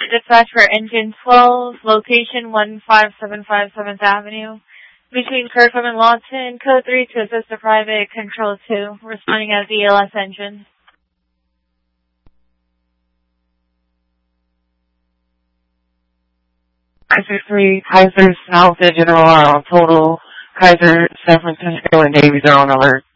dispatch for engine 12, location 15757 7th Avenue, between Kirkham and Lawton, code 3 to assist a private, control 2, responding as ELS engine. Kaiser 3, Kaiser South and General total, Kaiser, San Francisco, and Davies are on alert.